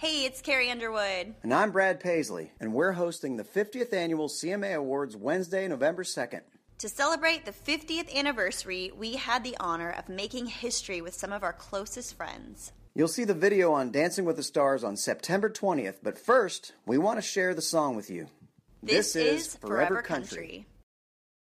Hey, it's Carrie Underwood. And I'm Brad Paisley, and we're hosting the 50th Annual CMA Awards Wednesday, November 2nd. To celebrate the 50th anniversary, we had the honor of making history with some of our closest friends. You'll see the video on Dancing with the Stars on September 20th, but first, we want to share the song with you. This is Forever Country.